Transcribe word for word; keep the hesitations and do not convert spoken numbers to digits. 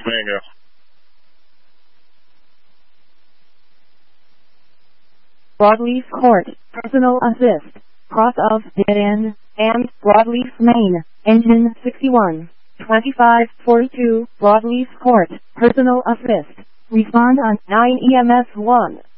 Tango. Broadleaf Court, personal assist, cross of dead end, and Broadleaf Main, engine sixty-one, twenty-five forty-two, Broadleaf Court, personal assist. Respond on nine E M S one.